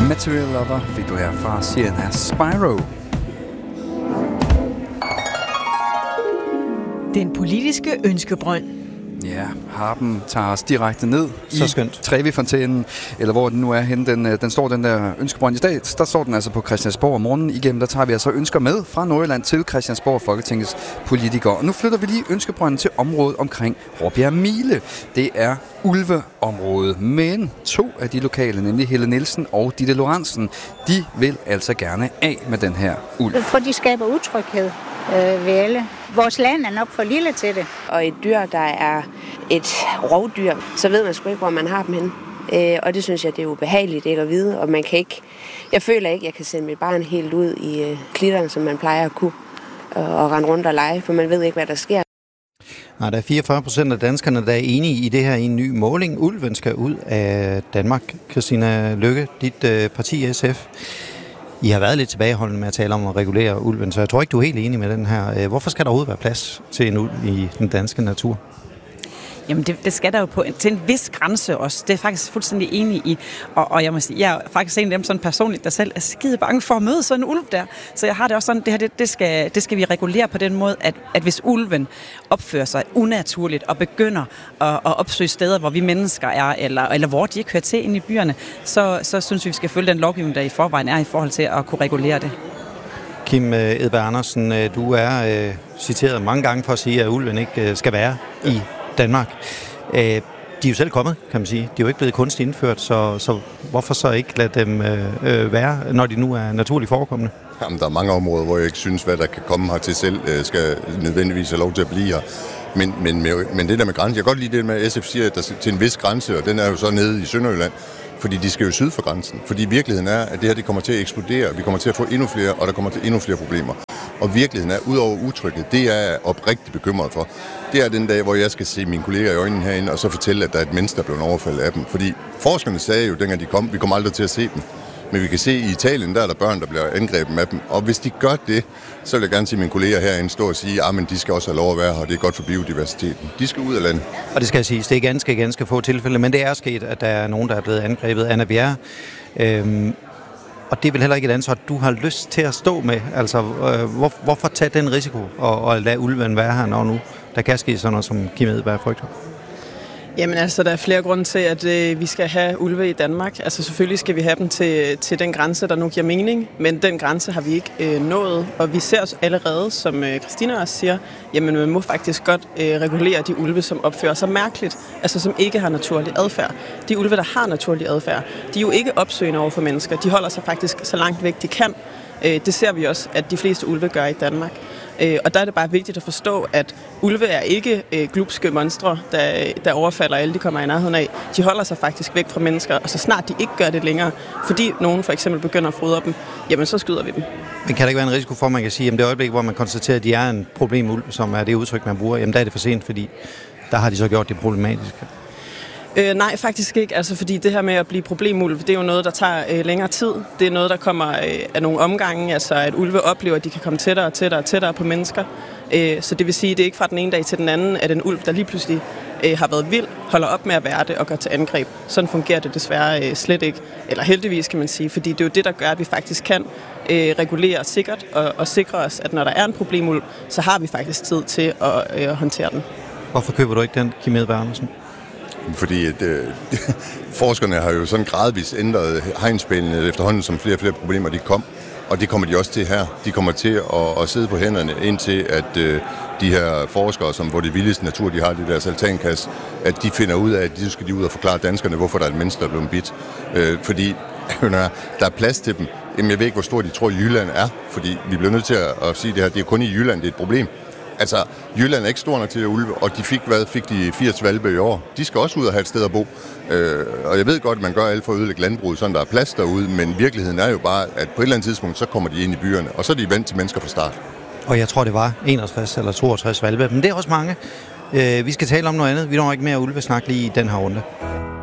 Material Lover fik du her fra serien af Spyro. Den politiske ønskebrønd. Ja, Harpen tager os direkte ned så skønt. Trevi-fontænen, eller hvor den nu er henne. Den står, den der ønskebrønd i dag. Der står den altså på Christiansborg om morgenen. Igennem der tager vi altså ønsker med fra Nordjylland til Christiansborg, Folketingets politikere. Og nu flytter vi lige ønskebrønden til området omkring Råbjerg Mile. Det er ulveområdet, men 2 af de lokale, nemlig Helle Nielsen og Ditte Lorentzen, de vil altså gerne af med den her ulv. For de skaber utryghed ved alle. Vores land er nok for lille til det. Og et dyr, der er et rovdyr, så ved man sgu ikke, hvor man har dem henne. Og det synes jeg, det er ubehageligt ikke at vide. Og man kan ikke, jeg føler ikke, jeg kan sende mit barn helt ud i klitterne, som man plejer at kunne, og rende rundt og lege, for man ved ikke, hvad der sker. Nej, der er 44% af danskerne, der er enige i det her i en ny måling. Ulven skal ud af Danmark. Christina Lykke, dit parti SF. I har været lidt tilbageholdende med at tale om at regulere ulven, så jeg tror ikke, du er helt enig med den her. Hvorfor skal der overhovedet være plads til en ulv i den danske natur? Jamen det skal der jo til en vis grænse også. Det er jeg faktisk fuldstændig enig i. Og jeg må sige, jeg er faktisk en af dem sådan personligt, der selv er skide bange for at møde sådan en ulv der. Så jeg har det også sådan, det skal vi regulere på den måde, at hvis ulven opfører sig unaturligt og begynder at opsøge steder, hvor vi mennesker er, eller hvor de ikke hører til inde i byerne, så synes vi skal følge den lovgivning, der i forvejen er i forhold til at kunne regulere det. Kim Edberg Andersen, du er citeret mange gange for at sige, at ulven ikke skal være i Danmark. De er jo selv kommet, kan man sige. De er jo ikke blevet kunstigt indført, så hvorfor så ikke lade dem være, når de nu er naturligt forekommende? Jamen, der er mange områder, hvor jeg ikke synes, hvad der kan komme her til selv, skal nødvendigvis have lov til at blive her. Men det der med grænsen, jeg kan godt lide det med, at SF siger, at der til en vis grænse, og den er jo så nede i Sønderjylland, fordi de skal jo syd for grænsen. Fordi virkeligheden er, at det her det kommer til at eksplodere, vi kommer til at få endnu flere, og der kommer til endnu flere problemer. Og virkeligheden er, udover utryghed, det er jeg oprigtigt bekymret for. Det er den dag, hvor jeg skal se mine kolleger i øjnene herinde, og så fortælle, at der er et menneske, der er blevet overfaldet af dem. Fordi forskerne sagde jo, dengang de kom, vi kommer aldrig til at se dem. Men vi kan se, at i Italien, der er der børn, der bliver angrebet af dem. Og hvis de gør det, så vil jeg gerne se mine kolleger herinde stå og sige, at de skal også have lov at være her, og det er godt for biodiversiteten. De skal ud af landet. Og det skal siges, det er ganske få tilfælde, men det er sket, at der er nogen, der er blevet angrebet. Anna Bjerre, og det er vel heller ikke et ansvar, du har lyst til at stå med. Altså, hvorfor tage den risiko og lade ulven være her, når nu der kan ske sådan noget, som Kim Edberg frygter? Jamen altså, der er flere grunde til, at vi skal have ulve i Danmark. Altså selvfølgelig skal vi have dem til den grænse, der nu giver mening, men den grænse har vi ikke nået. Og vi ser os allerede, som Christina også siger, jamen man må faktisk godt regulere de ulve, som opfører sig mærkeligt, altså som ikke har naturlig adfærd. De ulve, der har naturlig adfærd, de er jo ikke opsøgende over for mennesker. De holder sig faktisk så langt væk, de kan. Det ser vi også, at de fleste ulve gør i Danmark. Og der er det bare vigtigt at forstå, at ulve er ikke glubske monstre, der overfalder alle, de kommer i nærheden af. De holder sig faktisk væk fra mennesker, og så snart de ikke gør det længere, fordi nogen for eksempel begynder at fodre dem, jamen så skyder vi dem. Men kan der ikke være en risiko for, at man kan sige, at det øjeblik, hvor man konstaterer, at de er en problemulv, som er det udtryk, man bruger, jamen der er det for sent, fordi der har de så gjort det problematiske? Nej, faktisk ikke. Altså, fordi det her med at blive problemulv, det er jo noget, der tager længere tid. Det er noget, der kommer af nogle omgange, altså at ulve oplever, at de kan komme tættere og tættere og tættere på mennesker. Så det vil sige, at det er ikke fra den ene dag til den anden, at en ulv, der lige pludselig har været vild, holder op med at være det og går til angreb. Sådan fungerer det desværre slet ikke. Eller heldigvis, kan man sige, fordi det er jo det, der gør, at vi faktisk kan regulere sikkert og sikre os, at når der er en problemulv, så har vi faktisk tid til at håndtere den. Hvorfor køber du ikke den, Kim Edberg Andersen? Fordi forskerne har jo sådan gradvist ændret hegnspælene efterhånden, som flere og flere problemer de kom. Og det kommer de også til her. De kommer til at sidde på hænderne, indtil at de her forskere, som hvor det vildeste natur, de har i deres altankasse, at de finder ud af, at de skal ud og forklare danskerne, hvorfor der er et menneske, der er blevet bidt. Fordi der er plads til dem. Jamen, jeg ved ikke, hvor stor de tror, Jylland er. Fordi vi bliver nødt til at sige det her. Det er kun i Jylland, det er et problem. Altså, Jylland er ikke stor nok til at ulve, og de fik de 80 hvalpe i år. De skal også ud og have et sted at bo. Og jeg ved godt, at man gør alt for at ødelægge landbruget, sådan der er plads derude, men virkeligheden er jo bare, at på et eller andet tidspunkt, så kommer de ind i byerne, og så er de vendt til mennesker fra start. Og jeg tror, det var 61 eller 62 hvalpe, men det er også mange. Vi skal tale om noget andet. Vi når ikke mere ulvesnak lige i den her runde.